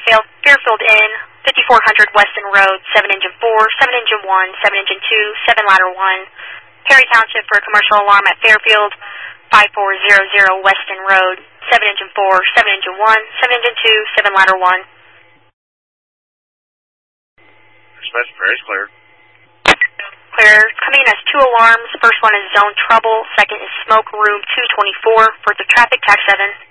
Fairfield Inn, 5400 Weston Road, 7 engine 4, 7 engine 1, 7 engine 2, 7 ladder 1. Perry Township for a commercial alarm at Fairfield, 5400 Weston Road, 7 engine 4, 7 engine 1, 7 engine 2, 7 ladder 1. Dispatch, Perry's clear. Clear. Coming in as 2 alarms. First one is zone trouble. Second is smoke room 224 for the traffic, tax 7.